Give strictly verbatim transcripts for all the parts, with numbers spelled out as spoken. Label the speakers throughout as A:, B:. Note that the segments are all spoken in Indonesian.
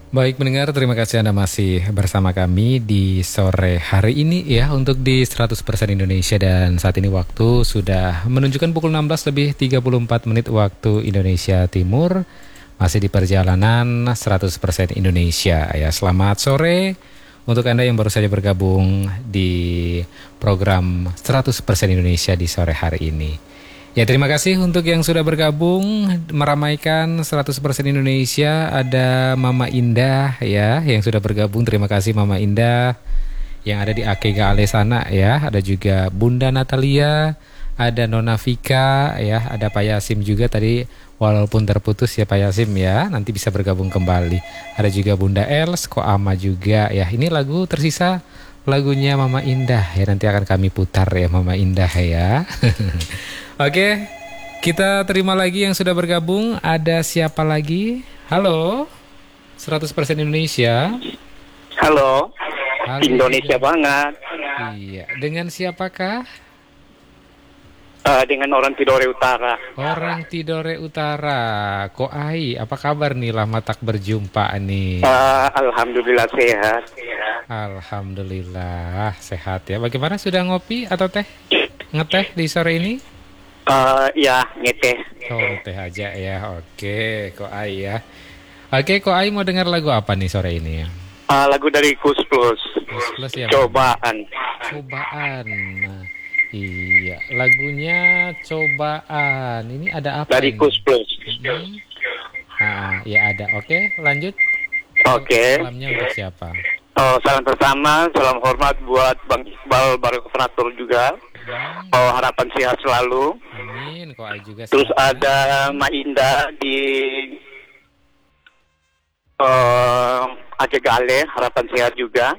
A: Baik pendengar, terima kasih Anda masih bersama kami di sore hari ini ya untuk di seratus persen Indonesia, dan saat ini waktu sudah menunjukkan pukul enam belas lebih tiga puluh empat menit waktu Indonesia Timur. Masih di perjalanan seratus persen Indonesia ya. Selamat sore untuk Anda yang baru saja bergabung di program seratus persen Indonesia di sore hari ini. Ya, terima kasih untuk yang sudah bergabung meramaikan seratus persen Indonesia. Ada Mama Indah ya yang sudah bergabung. Terima kasih Mama Indah yang ada di Akega Ale sana ya. Ada juga Bunda Natalia, ada Nona Vika ya, ada Pak Yasim juga tadi walaupun terputus ya Pak Yasim ya. Nanti bisa bergabung kembali. Ada juga Bunda Els, Ko Ama juga ya. Ini lagu tersisa lagunya Mama Indah ya, nanti akan kami putar ya Mama Indah ya. Oke, kita terima lagi yang sudah bergabung. Ada siapa lagi? Halo, seratus persen Indonesia.
B: Halo,
A: Halo
B: Indonesia banget.
A: Iya, dengan siapakah?
B: Uh, dengan orang Tidore Utara.
A: Orang Tidore Utara. Koai, apa kabar nih? Lama tak berjumpa nih.
B: Uh, Alhamdulillah sehat.
A: Alhamdulillah sehat ya. Bagaimana, sudah ngopi atau teh? Ngeteh di sore ini?
B: Uh, ya, ngeteh.
A: Oh, teh aja ya. Oke, Koai ya. Oke, Koai mau dengar lagu apa nih sore ini?
B: Uh, lagu dari Kus Plus.
A: Kus Plus ya.
B: Cobaan.
A: Cobaan. Nah, iya, lagunya Cobaan. Ini ada apa
B: dari
A: ini?
B: Kus Plus.
A: Hmm. Ah, ya ada. Oke, lanjut.
B: Oke.
A: Salamnya untuk siapa?
B: Oh, salam pertama, salam hormat buat Bang Iqbal Barokafnatur juga.
A: Hmm.
B: Oh, harapan sehat selalu.
A: Amin. Kok juga.
B: Terus
A: sehat,
B: ada
A: ya?
B: Ma Indah di uh, Aceh Gale, harapan sehat juga.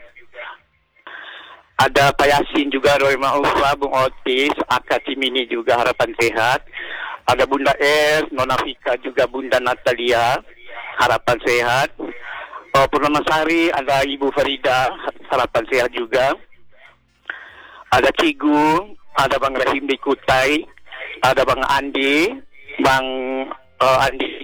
B: Ada Pak Yasin juga, Roy Maufa, Bung Otis, Aka Cimini juga harapan sehat. Ada Bunda Es, Nona Vika juga, Bunda Natalia, harapan sehat. Oh, Purnama Sari, ada Ibu Farida, harapan sehat juga. Ada Cigu, ada Bang Rahim di Kutai, ada Bang Andi, Bang uh, Andi